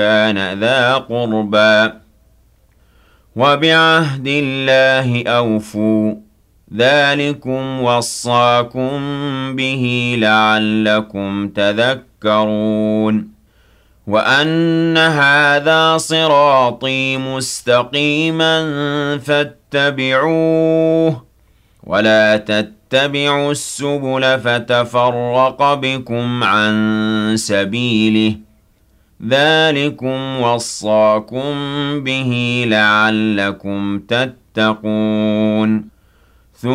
كان ذا قربى وبعهد الله أوفوا ذلكم وصاكم به لعلكم تذكرون وأن هذا صراطي مستقيما فاتبعوه ولا تتبعوا السبل فتفرق بكم عن سبيله ذلكم وصاكم به لعلكم تتقون